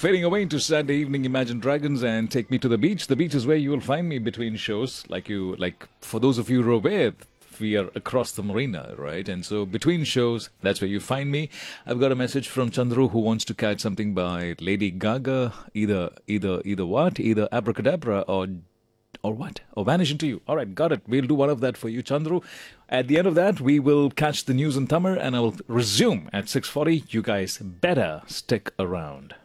Fading away into Saturday evening, Imagine Dragons and Take Me to the Beach. The beach is where you will find me between shows. Like for those of you who are aware, we are across the marina, right? And so between shows, that's where you find me. I've got a message from Chandru who wants to catch something by Lady Gaga. Either what? Either Abracadabra or what? Or vanish into you. All right, got it. We'll do one of that for you, Chandru. At the end of that, we will catch the news in Tamil and I will resume at 6:40. You guys better stick around.